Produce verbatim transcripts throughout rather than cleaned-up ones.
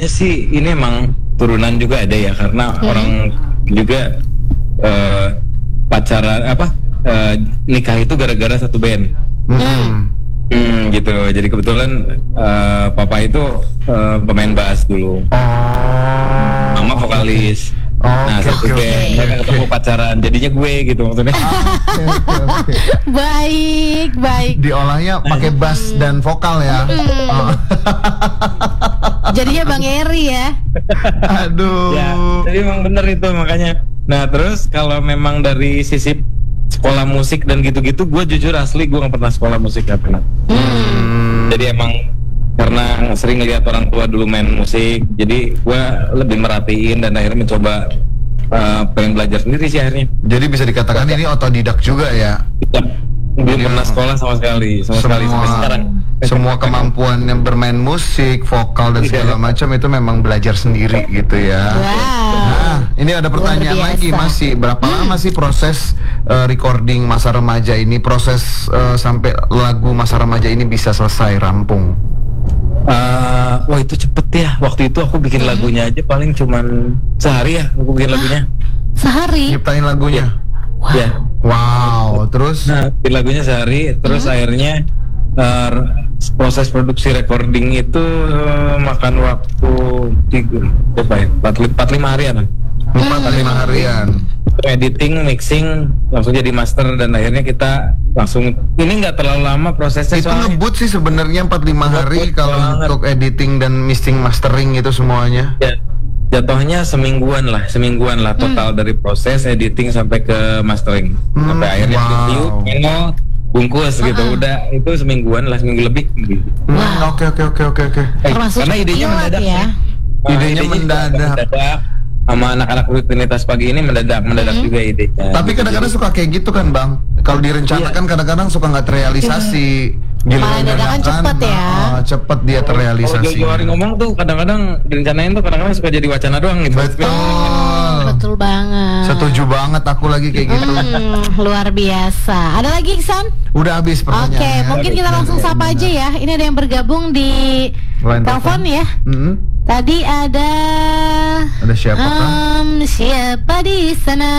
awalnya sih ini emang turunan juga ada ya, karena hmm. orang juga uh, pacaran apa uh, nikah itu gara-gara satu band. Hmm. Hmm, gitu. Jadi kebetulan uh, papa itu uh, pemain bass dulu, mama vokalis. Oh, nah okay, satu okay, band, okay. mereka ketemu pacaran, jadinya gue gitu maksudnya. Ah, okay, okay, okay. Baik, baik. Diolahnya pakai bass dan vokal ya. Hmm. Oh. Jadinya Bang Eri ya. Aduh. Ya, jadi emang bener itu makanya. Nah terus kalau memang dari sisi sekolah musik dan gitu-gitu, gue jujur asli gue nggak pernah sekolah musik, nggak pernah. Hmm. Jadi emang karena sering lihat orang tua dulu main musik, jadi gue lebih merhatiin dan akhirnya mencoba uh, pengen belajar sendiri sih akhirnya. Jadi bisa dikatakan ini otodidak juga ya? Belum pernah sekolah sama sekali, sama semua, sekali sampai sekarang. Semua kemampuan yang bermain musik, vokal dan segala macam itu memang belajar sendiri gitu ya. Wow. Nah, ini ada pertanyaan lagi, masih berapa hmm. lama sih proses uh, recording Masa Remaja ini, proses uh, sampai lagu Masa Remaja ini bisa selesai rampung? Uh, wah itu cepet ya. Waktu itu aku bikin lagunya aja paling cuman sehari ya. Aku bikin lagunya. Sehari? Nyiptain lagunya? Wow. Ya. Wow. Terus? Nah, bikin lagunya sehari. Terus hmm. akhirnya uh, proses produksi recording itu uh, makan waktu tiga, berapa ya? empat lima harian. empat lima harian. Editing, mixing, langsung jadi master dan akhirnya kita langsung, ini nggak terlalu lama prosesnya. Itu soalnya ngebut sih sebenarnya empat lima hari kalau untuk editing dan mixing mastering itu semuanya. Ya, jatuhnya semingguan lah, semingguan lah total hmm. dari proses editing sampai ke mastering. Hmm, sampai akhirnya wow. review, channel, bungkus uh-huh. gitu. Udah itu semingguan lah, seminggu lebih. Wow. Oke oke oke oke oke. Karena idenya mendadak ya. Nah, idenya, idenya mendadak. mendadak. Sama anak-anak rutinitas pagi ini mendadak mendadak hmm. juga idenya. Tapi kadang-kadang suka kayak gitu kan Bang. Kalau direncanakan iya. kadang-kadang suka nggak terrealisasi. Malah dadakan cepet ya. Uh, cepet dia terrealisasi. Kalau hari ngomong tuh kadang-kadang direncanain tuh kadang-kadang suka jadi wacana doang gitu. Betul. Oh, betul banget. Setuju banget aku lagi kayak gitu. Hmm, luar biasa. Ada lagi Iksan? Udah habis pertanyaannya. Oke, okay, mungkin kita langsung sapa aja ya. Ini ada yang bergabung di telepon ya. Mm-hmm. Tadi ada Ada siapa kan? Um, siapa di sana?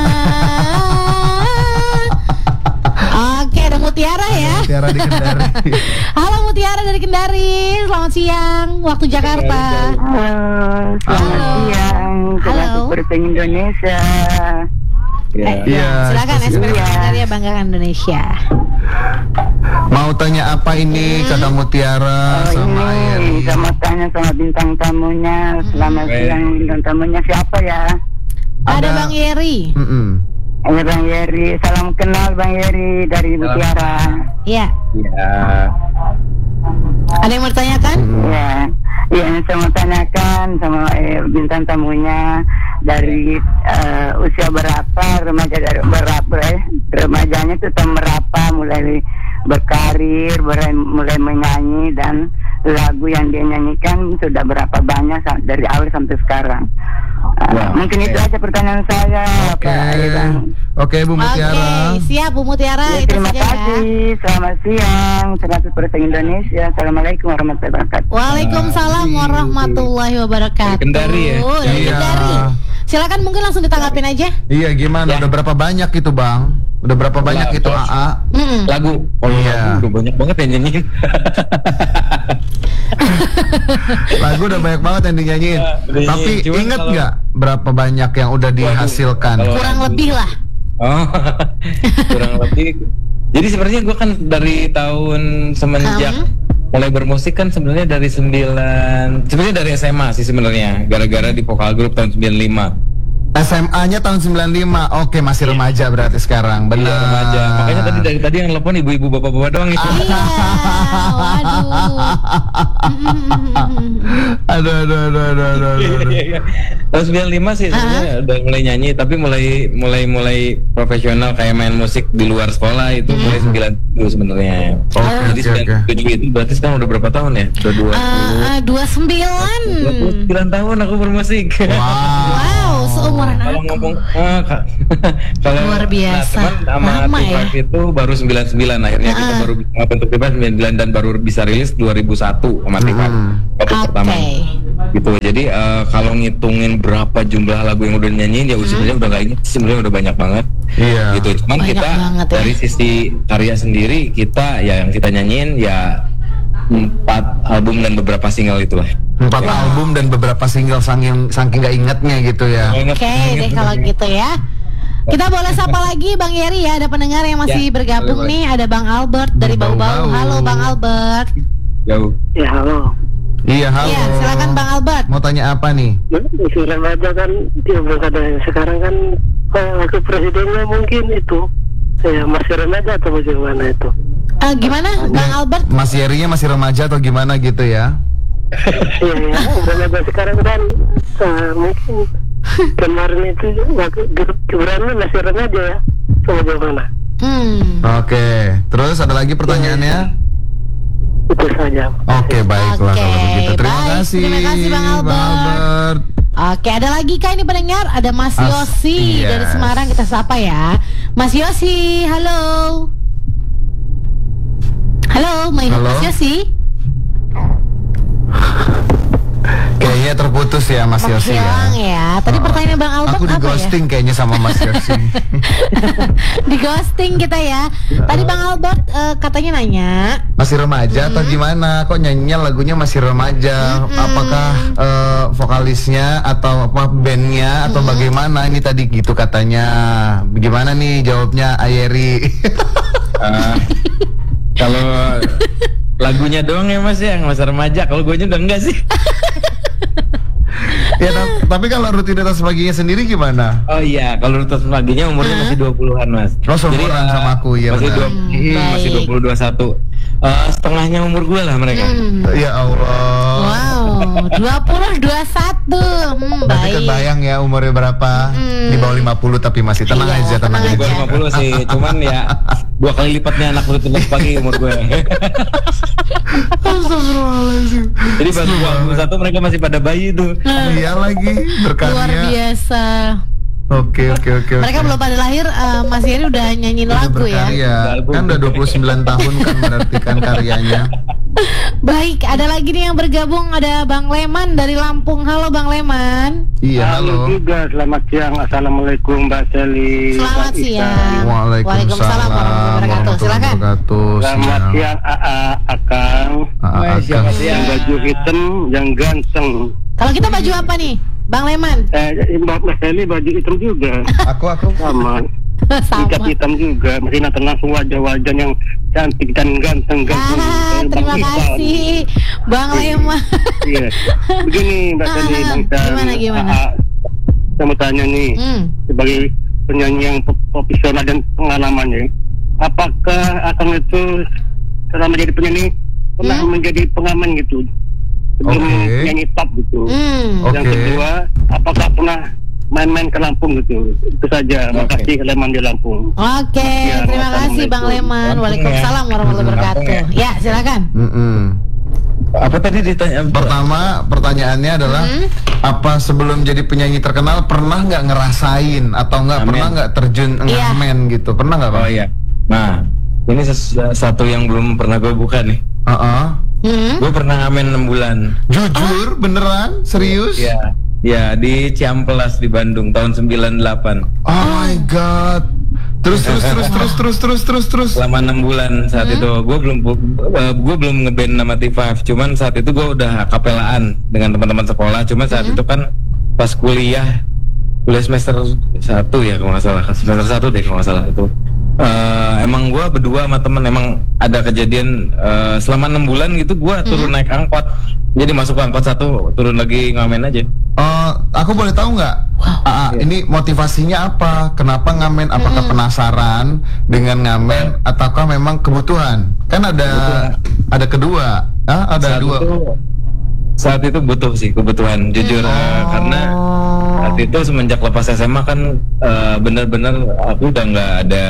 Oke, ada Mutiara ya. Mutiara di Kendari. Halo Mutiara dari Kendari. Selamat siang waktu Jakarta. Halo, selamat Halo. siang. Halo. Bersama Indonesia. Ya, eh, ya, silakan S P R Karya Banggakan Indonesia. Mau tanya apa ini hmm. kata Mutiara oh, sama ini sama tanya sama bintang tamunya. Selamat hmm. siang, bintang tamunya siapa ya? Ada, Ada Bang Yeri. Mm-mm. Ada Bang Yeri. Salam kenal Bang Yeri dari Mutiara. Iya. Iya. Ada yang mau ditanyakan? Iya. Iya, saya mau tanyakan sama eh, bintang tamunya dari uh, usia berapa remaja dari berapa eh, remajanya itu tahun berapa mulai berkarir, mulai, mulai menyanyi dan lagu yang dia nyanyikan sudah berapa banyak dari awal sampai sekarang. Uh, wow, mungkin okay. itu aja pertanyaan saya. Oke, okay. Oke okay, Bu Mutiara. Oke, okay, siap Bu Mutiara. Ya, itu terima saja kasih. Ya. Selamat siang, seratus persen Indonesia. Assalamualaikum warahmatullahi wabarakatuh. Waalaikumsalam warahmatullahi wabarakatuh. Kendari ya. Dari iya. Kendari. Silakan mungkin langsung ditanggapin aja. Iya, gimana? Ya. Udah berapa banyak itu Bang? Udah berapa banyak itu A A? Mm-mm. Lagu. Oh iya. Udah banyak banget yang nyanyiin. Lagu udah banyak banget yang dinyanyiin. Ya, tapi inget nggak kalau... berapa banyak yang udah dihasilkan? Kalau kurang lagu. Lebih lah. Oh, kurang lebih. Jadi sebenarnya gue kan dari tahun semenjak um. mulai bermusik kan sebenarnya dari sembilan, sebenarnya dari S M A sih sebenarnya. Gara-gara di vokal grup tahun sembilan puluh lima. S M A-nya tahun sembilan puluh lima. Oke, masih remaja berarti sekarang. Benar. Iya, remaja. Makanya tadi dari tadi yang telepon ibu-ibu bapak-bapak doang itu. Iya. Waduh. aduh, aduh, aduh, aduh, aduh, aduh. Tahun sembilan puluh lima sih sebenarnya udah mulai nyanyi, tapi mulai mulai mulai profesional kayak main musik di luar sekolah itu mulai sembilan puluh sebenarnya. Oh, jadi sembilan puluh tujuh itu berarti sekarang udah berapa tahun ya? Udah dua. Uh, dua puluh sembilan. dua puluh sembilan tahun aku bermusik. Wow. Wow. seumuran Kalau aku. ngomong ah, ka- kalau Luar biasa. Nah, teman sama Lama T lima ya? itu baru sembilan puluh sembilan akhirnya kita Ah. baru bisa bentuk T lima sembilan puluh sembilan dan baru bisa rilis dua ribu satu sama T lima. Hmm. Waktu Oke. pertama. Gitu. Jadi eh, kalau ngitungin berapa jumlah lagu yang udah nyanyiin ya sebenarnya udah gak inget, sebenarnya udah banyak banget. Iya. Gitu. Cuman Banyak kita banget ya. dari sisi karya sendiri kita ya yang kita nyanyiin ya empat album dan beberapa single itulah. Empat Ya. album dan beberapa single saking saking nggak ingetnya gitu ya. Ingat- Oke ingat deh bener. kalau gitu ya. Kita boleh sapa lagi Bang Yeri ya. Ada pendengar yang masih Ya, bergabung boleh, nih. Ada Bang Albert dari Bau-bau. Bau-Bau. Halo Bang Albert. Jauh. Ya halo, Iya, halo. Iya, silakan Bang Albert. Mau tanya apa nih? si remaja kan dia berkata sekarang kan eh, wakil presidennya mungkin itu ya masih remaja atau bagaimana itu? Eh, gimana Bang Albert? Mas Yerinya masih remaja atau gimana gitu ya? Iya ya, remaja sekarang kan eh, mungkin kemarin itu wakil Gibran masih remaja ya, atau bagaimana? Hmm. Oke, terus ada lagi pertanyaannya? Itu saja. Oke, baiklah Oke, kalau begitu. Terima baik. kasih. Terima kasih, Bang Albert. Oke, ada lagi kah ini pendengar? Ada Mas As- Yosi yes. dari Semarang, kita sapa ya. Mas Yosi, halo. Halo, Mas Halo. Mas Yosi. Kayaknya terputus ya Mas Yosi Hilang ya. ya. Tadi Oh. pertanyaan Bang Albert Aku di apa ya? ghosting kayaknya sama Mas Yosi. Di ghosting kita ya. Tadi Bang Albert eh, katanya nanya. Masih remaja atau gimana? Kok nyanyinya lagunya masih remaja? Apakah eh, vokalisnya atau apa bandnya atau bagaimana? Ini tadi gitu katanya. Gimana nih jawabnya Ayeri? Ah, kalau lagunya doang ya Mas ya yang masa remaja, kalau gue udah enggak sih. Ya, ta- tapi kalau rutinitas paginya sendiri gimana? Oh iya, kalau rutinitas paginya umurnya masih dua puluhan Mas. Oh, seumuran eh, sama aku, iya masih benar. dua, Hmm, hmm, masih baik. dua puluh dua puluh satu. Eh, setengahnya umur gue lah mereka. Hmm. Ya Allah. Wow, dua puluh dua puluh satu. Hmm, Berarti baik. kebayang ya umurnya berapa? Mm. Di bawah lima puluh tapi masih tenang Iya, aja, tenang, tenang aja. Gue lima puluh sih, cuman ya dua kali lipatnya anak rutinitas pagi umur gue. Astagfirullahaladzim. Jadi pas dua puluh satu mereka masih pada bayi tuh. Iya lagi Luar berkarya. biasa. Oke oke oke. Mereka oke. belum pada lahir, eh, Mas Yeri udah nyanyiin Udah lagu ya. berkarya. Kan udah dua puluh sembilan tahun kan berarti kan karyanya. Baik, ada lagi nih yang bergabung, ada Bang Leman dari Lampung. Halo Bang Leman. Iya halo. juga, selamat siang. Assalamualaikum Mbak Seli. Selamat Pak Isan. siang. Waalaikumsalam warahmatullahi wabarakatuh. Silakan. wabarakatuh. Selamat siang A A Akang. Ah, Wah, Akang. siapa sih Yang baju hitam, yang ganteng. Kalau kita baju apa nih, Bang Leman? Eh, Mbak Mbak Seli baju hitam juga. Aku aku. Sama. Sama. Ikat hitam juga. Masih nonton langsung wajah-wajah yang cantik dan ganteng. ganteng. Ah, Eh, terima Bang Isan. kasih Bang Leman. Iya. Begini Mbak Ah, Seli, ah, Bang Isan. gimana, gimana? A A, saya mau tanya nih. Hmm. Sebagai penyanyi yang pro- profesional dan pengalamannya, apakah Akang itu selama jadi penyanyi pernah Hmm? menjadi pengamen gitu sebelum Oke. nyanyi top gitu? Hmm. Oke. Yang kedua, apakah pernah main-main ke Lampung gitu? Itu saja. Oke. Makasih Leman di Lampung. Oke, Ya, terima kasih Bang Leman. Lampung Waalaikumsalam ya. warahmatullahi Lampung wabarakatuh. Ya, silakan. Mm-mm. Apa tadi ditanya? Pertama pertanyaannya adalah Hmm? apa sebelum jadi penyanyi terkenal pernah nggak ngerasain atau nggak Ngamen. pernah nggak terjun Iya. ngamen gitu pernah nggak Bang? Oh iya. Nah, ini ses- satu yang belum pernah gue buka nih. Uh-uh. Hmm? Gue pernah ngamen enam bulan. Jujur beneran serius? Ya, ya di Ciamplas di Bandung tahun sembilan puluh delapan. Oh my god. Terus terus terus terus terus terus terus terus. Selama enam bulan saat itu gue belum gue belum ngeband nama T lima, cuman saat itu gue udah kapelaan dengan teman-teman sekolah. Cuma saat itu kan pas kuliah kuliah semester satu ya kalau nggak salah, semester satu deh kalau nggak salah itu. Eh, emang gue berdua sama temen emang ada kejadian eh, selama enam bulan gitu gue turun naik angkot, jadi masuk ke angkot satu turun lagi ngamen aja. Oh, aku boleh tahu nggak? Ah, ah, ini motivasinya apa? Kenapa ngamen? Apakah penasaran dengan ngamen ataukah memang kebutuhan? Kan ada ada kedua. Ah, ada saat dua. itu saat itu butuh sih kebutuhan jujur eh, karena saat itu semenjak lepas S M A kan eh, bener-bener aku udah nggak ada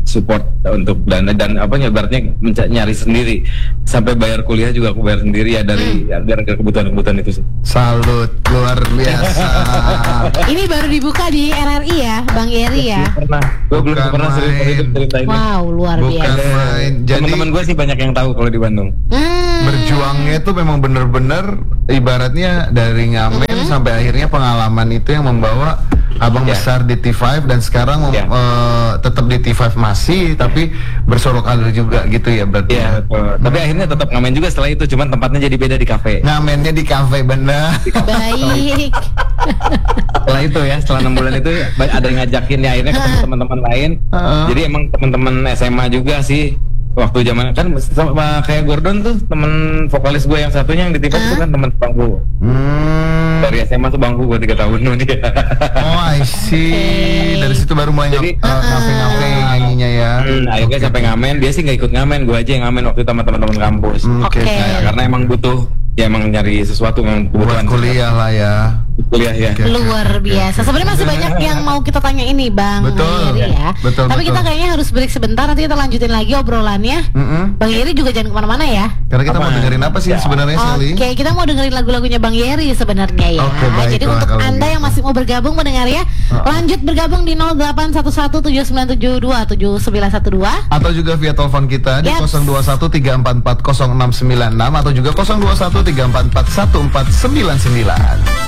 support untuk dana dan apa nyebarnya nyari sendiri sampai bayar kuliah juga aku bayar sendiri ya dari Hmm. ya, gara-gara kebutuhan-kebutuhan itu sih. Salut, luar biasa. Ini baru dibuka di R R I ya, Bang Yeri ya. Pernah, gue belum Bukan pernah cerita main. itu cerita ini. Wow, luar Bukan biasa. main. Jadi Teman-teman gue sih banyak yang tahu kalau di Bandung. Hmm. berjuangnya itu memang bener-bener ibaratnya dari ngamen Mm-hmm. sampai akhirnya pengalaman itu yang membawa abang Ya. besar di T lima dan sekarang mem- Ya. eh, tetap di T lima masih tapi bersorok karir juga gitu ya berarti. Iya, ya. betul. Tapi akhirnya tetap ngamen juga setelah itu, cuman tempatnya jadi beda di kafe. Ngamennya di kafe bener. Baik. Setelah itu ya, setelah enam bulan itu ba- ada yang ngajakin ya akhirnya ketemu teman-teman lain. Heeh. Jadi emang teman-teman S M A juga sih. Waktu zaman kan sama kayak Gordon tuh temen vokalis gue yang satunya yang di Tipas itu kan teman bangku. Hmm. Dari S M A tuh bangku gue tiga tahun dulu dia. Oh, I see. Dari situ baru mulai Jadi- ngap- eh, ngafe-ngafe nyanyinya ya. Hmm, akhirnya sampai ngamen, dia sih nggak ikut ngamen, gue aja yang ngamen waktu itu sama teman-teman kampus. Hmm, Oke. Oke. Nah, karena emang butuh, ya emang nyari sesuatu yang Buat kebutuhan kuliah lah ya. kuliah ya. Oke. Luar biasa. Sebenarnya masih banyak yang mau kita tanya ini, Bang Betul. Yeri ya. Betul, Tapi betul. kita kayaknya harus break sebentar. Nanti kita lanjutin lagi obrolannya. Mm-mm. Bang Yeri juga jangan kemana-mana ya. Karena kita mau Apa? dengerin apa sih Ya. sebenarnya Sally? Oke, kita mau dengerin lagu-lagunya Bang Yeri sebenarnya ya. Oke, baiklah Jadi untuk kalau Anda gitu. yang masih mau bergabung mendengar ya, lanjut bergabung di nol delapan satu satu tujuh sembilan tujuh dua tujuh sembilan satu dua. Atau juga via telepon kita di Yes. nol dua satu tiga empat empat nol enam sembilan enam atau juga nol dua satu tiga empat empat satu empat sembilan sembilan.